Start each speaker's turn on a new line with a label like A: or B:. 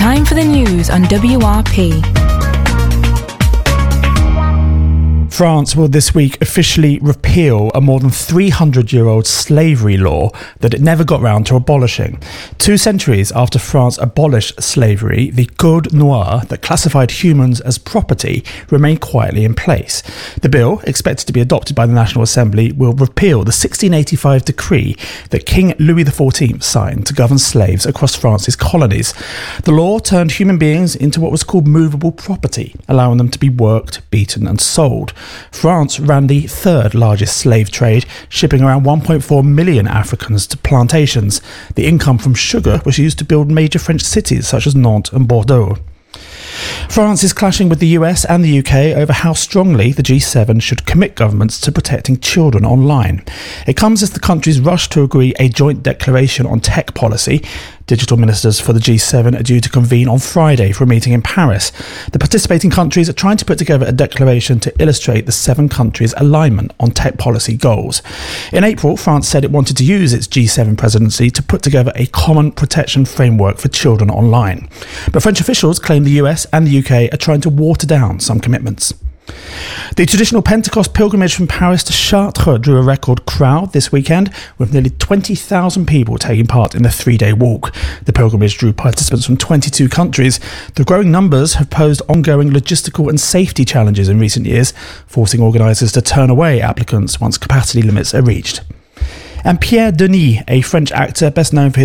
A: Time for the news on WRP.
B: France will this week officially repeal a more than 300-year-old slavery law that it never got round to abolishing. 2 centuries after France abolished slavery, the Code Noir that classified humans as property remained quietly in place. The bill, expected to be adopted by the National Assembly, will repeal the 1685 decree that King Louis XIV signed to govern slaves across France's colonies. The law turned human beings into what was called movable property, allowing them to be worked, beaten and sold. France ran the 3rd largest slave trade, shipping around 1.4 million Africans to plantations. The income from sugar was used to build major French cities such as Nantes and Bordeaux. France is clashing with the US and the UK over how strongly the G7 should commit governments to protecting children online. It comes as the countries rush to agree a joint declaration on tech policy. Digital ministers for the G7 are due to convene on Friday for a meeting in Paris. The participating countries are trying to put together a declaration to illustrate the 7 countries' alignment on tech policy goals. In April, France said it wanted to use its G7 presidency to put together a common protection framework for children online. But French officials claim the US and the UK are trying to water down some commitments. The traditional Pentecost pilgrimage from Paris to Chartres drew a record crowd this weekend, with nearly 20,000 people taking part in the 3-day walk. The pilgrimage drew participants from 22 countries. The growing numbers have posed ongoing logistical and safety challenges in recent years, forcing organisers to turn away applicants once capacity limits are reached. And Pierre Denis, a French actor best known for his